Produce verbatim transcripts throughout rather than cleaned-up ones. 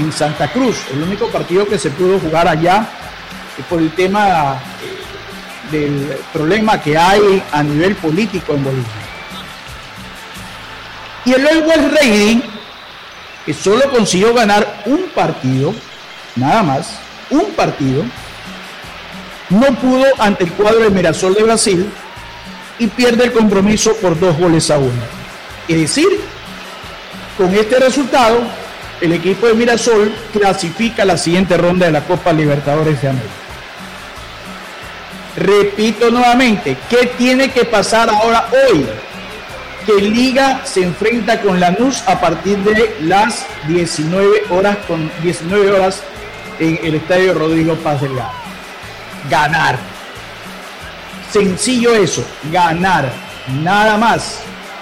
en Santa Cruz, el único partido que se pudo jugar allá por el tema del problema que hay a nivel político en Bolivia. Y el Always Ready, que solo consiguió ganar un partido, nada más, un partido, no pudo ante el cuadro de Mirassol de Brasil y pierde el compromiso por dos goles a uno. Es decir, con este resultado, el equipo de Mirassol clasifica a la siguiente ronda de la Copa Libertadores de América. Repito nuevamente, ¿qué tiene que pasar ahora hoy? Que Liga se enfrenta con Lanús a partir de las diecinueve horas, con diecinueve horas en el estadio Rodrigo Paz Delgado. Ganar. Sencillo eso, ganar, nada más.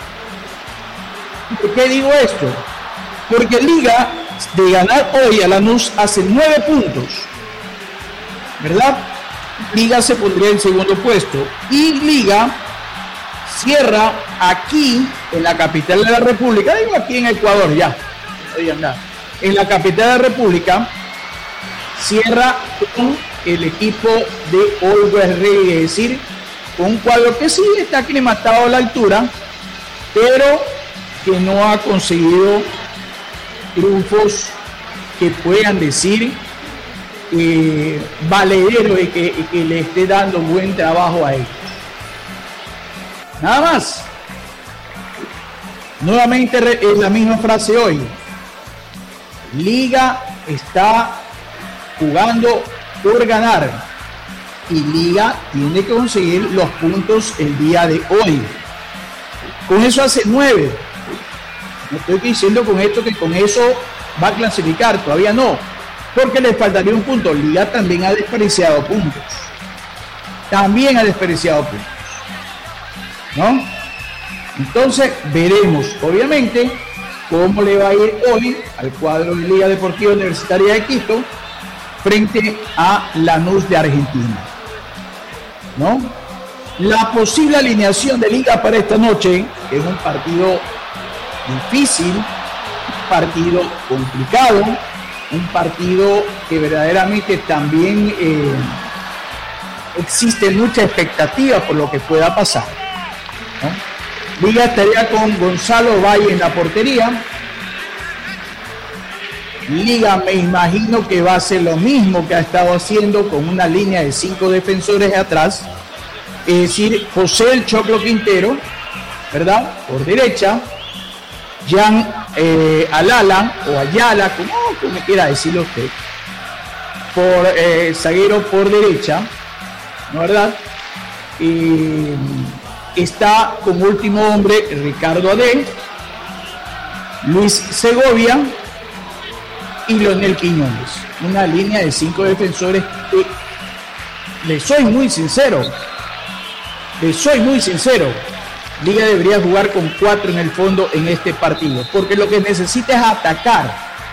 ¿Por qué digo esto? Porque Liga, de ganar hoy a Lanús, hace nueve puntos, ¿verdad? Liga se pondría en segundo puesto y Liga cierra aquí en la capital de la República, digo aquí en Ecuador ya, en la capital de la República, cierra con el equipo de Always Ready, es decir, con un cuadro que sí está aclimatado a la altura, pero que no ha conseguido triunfos que puedan decir eh, valedero y que, y que le esté dando buen trabajo a ellos. Nada más. Nuevamente es la misma frase hoy. Liga está jugando por ganar y Liga tiene que conseguir los puntos el día de hoy. Con eso hace nueve. No estoy diciendo con esto que con eso va a clasificar, todavía no, porque le faltaría un punto. Liga también ha desperdiciado puntos. También ha desperdiciado puntos, ¿no? Entonces veremos, obviamente, cómo le va a ir hoy al cuadro de Liga Deportiva Universitaria de Quito frente a Lanús de Argentina, ¿no? La posible alineación de Liga para esta noche, que es un partido difícil, un partido complicado, un partido que verdaderamente también eh, existe mucha expectativa por lo que pueda pasar, ¿no? Liga estaría con Gonzalo Valle en la portería. Liga me imagino que va a hacer lo mismo que ha estado haciendo con una línea de cinco defensores atrás, es decir, José el Choclo Quintero, ¿verdad? Por derecha, Jan eh, Alala o Ayala, como, como quiera decirlo usted, por eh, zaguero por derecha, ¿no, verdad? Y está como último hombre Ricardo Adé, Luis Segovia y Leonel Quiñones. Una línea de cinco defensores que, le soy muy sincero, le soy muy sincero, Liga debería jugar con cuatro en el fondo en este partido, porque lo que necesita es atacar.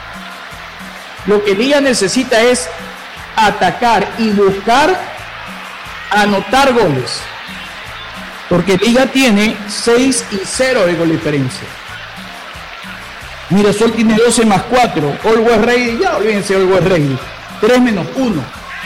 Lo que Liga necesita es atacar y buscar anotar goles, porque Liga tiene seis y cero de gol diferencia. Mirasol tiene doce más cuatro, Always Ready, ya olvídense Always Ready, tres menos uno.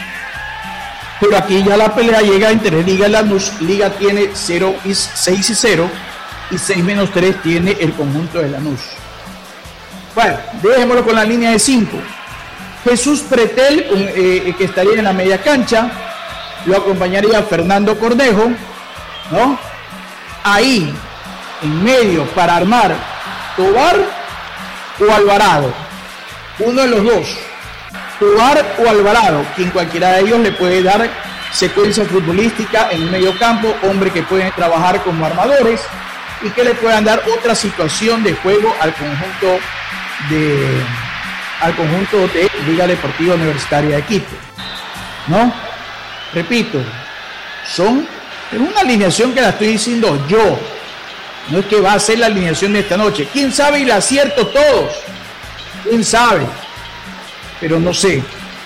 Pero aquí ya la pelea llega entre Liga y Lanús. Liga tiene cero y seis y cero y seis menos tres tiene el conjunto de Lanús. Bueno, dejémoslo con la línea de cinco. Jesús Pretel, eh, que estaría en la media cancha, lo acompañaría Fernando Cornejo, ¿no? Ahí, en medio, para armar Tobar o Alvarado, uno de los dos, Tobar o Alvarado, quien cualquiera de ellos le puede dar secuencia futbolística en el medio campo, hombre que pueden trabajar como armadores y que le puedan dar otra situación de juego al conjunto de al conjunto de Liga Deportiva Universitaria de Quito, ¿no? Repito, son es una alineación que la estoy diciendo yo, no es que va a ser la alineación de esta noche. ¿Quién sabe y la acierto todos? ¿Quién sabe? Pero no sé.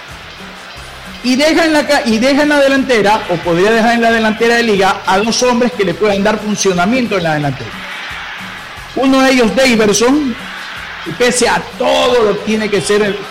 Y deja, en la, y deja en la delantera, o podría dejar en la delantera de Liga, a dos hombres que le puedan dar funcionamiento en la delantera. Uno de ellos, Daverson, y pese a todo lo que tiene que ser el